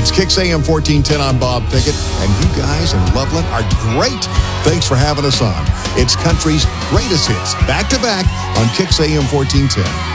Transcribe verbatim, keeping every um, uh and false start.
It's Kicks A M fourteen ten. I'm Bob Pickett, and you guys in Loveland are great. Thanks for having us on. It's country's greatest hits, back to back on Kicks A M fourteen ten.